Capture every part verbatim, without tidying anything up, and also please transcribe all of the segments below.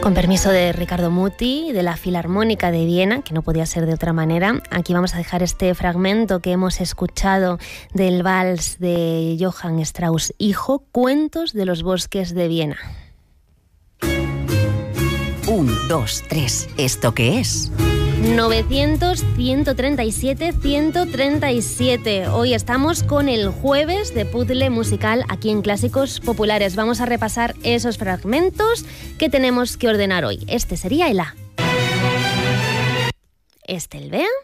Con permiso de Ricardo Muti, de la Filarmónica de Viena, que no podía ser de otra manera, aquí vamos a dejar este fragmento que hemos escuchado del vals de Johann Strauss hijo, Cuentos de los bosques de Viena. Un, dos, tres. ¿Esto qué es? novecientos, ciento treinta y siete, ciento treinta y siete. Hoy estamos con el jueves de puzzle musical aquí en Clásicos Populares. Vamos a repasar esos fragmentos que tenemos que ordenar hoy. Este sería el A. Este el B.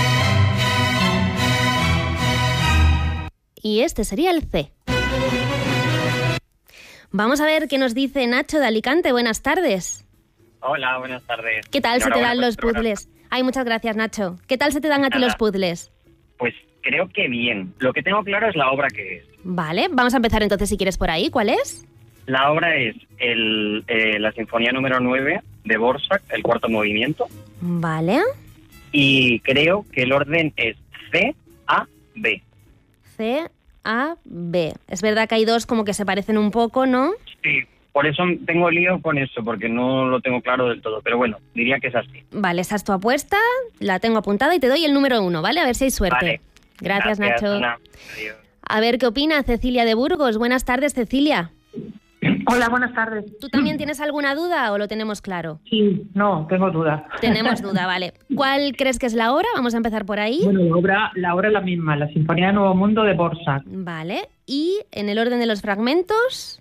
Y este sería el C. Vamos a ver qué nos dice Nacho de Alicante. Buenas tardes. Hola, buenas tardes. ¿Qué tal se te dan los puzzles? Ay, muchas gracias, Nacho. ¿Qué tal se te dan a ti los puzzles? Pues creo que bien. Lo que tengo claro es la obra que es. Vale, vamos a empezar entonces si quieres por ahí. ¿Cuál es? La obra es el, eh, la Sinfonía número nueve de Dvořák, el cuarto movimiento. Vale. Y creo que el orden es C A B. C A B. Es verdad que hay dos como que se parecen un poco, ¿no? Sí. Por eso tengo lío con eso, porque no lo tengo claro del todo. Pero bueno, diría que es así. Vale, esa es tu apuesta. La tengo apuntada y te doy el número uno, ¿vale? A ver si hay suerte. Vale. Gracias, Gracias, Nacho. Ana. Adiós. A ver qué opina Cecilia de Burgos. Buenas tardes, Cecilia. Hola, buenas tardes. ¿Tú también tienes alguna duda o lo tenemos claro? Sí, no, tengo dudas. Tenemos duda, vale. ¿Cuál crees que es la obra? Vamos a empezar por ahí. Bueno, la obra, la obra es la misma, la Sinfonía de Nuevo Mundo de Dvořák. Vale. ¿Y en el orden de los fragmentos?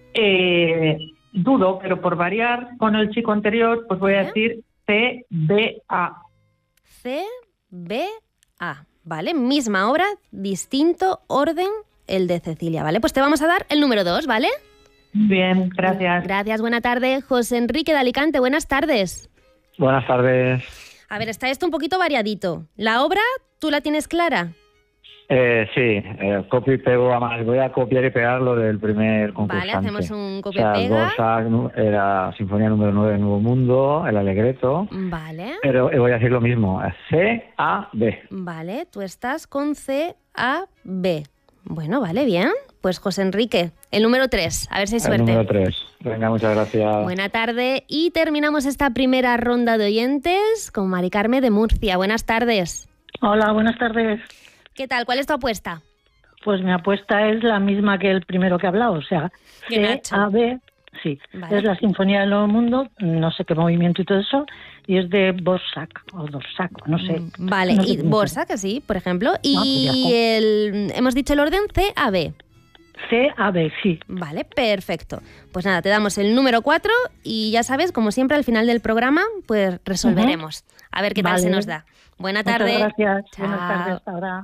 Eh, dudo, pero por variar con el chico anterior, pues voy a ¿Eh? decir C B A. C B A. Vale, misma obra, distinto orden el de Cecilia, ¿vale? Pues te vamos a dar el número dos, ¿vale? Bien, gracias. Gracias, buena tarde. José Enrique de Alicante, buenas tardes. Buenas tardes. A ver, está esto un poquito variadito. ¿La obra tú la tienes clara? Eh, sí, eh, copio y pego, además voy a copiar y pegar lo del primer concursante. Vale, hacemos un O sea, copia-pega. Dvořák era Sinfonía número nueve de Nuevo Mundo, el Allegretto, Vale, pero voy a decir lo mismo, C A B. vale, tú estás con C A B. Bueno, vale, bien. Pues José Enrique, el número tres, a ver si hay El suerte. número tres. Venga, muchas gracias. Buena tarde y terminamos esta primera ronda de oyentes con Mari Carmen de Murcia. Buenas tardes. Hola, buenas tardes. ¿Qué tal? ¿Cuál es tu apuesta? Pues mi apuesta es la misma que el primero que he hablado, o sea, ¿Qué, C Nacho? A B, sí, Vale. es la Sinfonía del Nuevo Mundo, no sé qué movimiento y todo eso, y es de Dvořák, o Dvořák, no sé. Mm, Vale, No sé y cómo se Dvořák, sí, por ejemplo. pues ya Y está. el, hemos dicho el orden C A B. C A B, sí. Vale, perfecto. Pues nada, te damos el número cuatro y ya sabes, como siempre al final del programa, pues resolveremos. A ver qué tal Vale. se nos da. Buena Muchas tarde. gracias, Chao. buenas tardes, hasta ahora.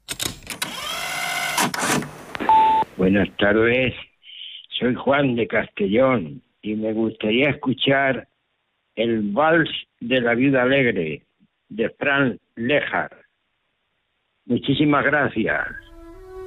Buenas tardes, soy Juan de Castellón y me gustaría escuchar el Vals de la Viuda Alegre de Franz Lehár. Muchísimas gracias.